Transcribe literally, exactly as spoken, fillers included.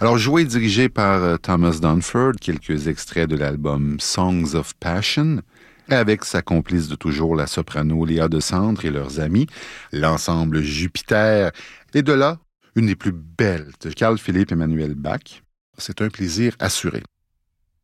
Alors, joué et dirigé par euh, Thomas Dunford, quelques extraits de l'album Songs of Passion, avec sa complice de toujours, la soprano Léa de Sandre et leurs amis, l'ensemble Jupiter, et de là, une des plus belles de Carl Philipp Emanuel Bach. C'est un plaisir assuré.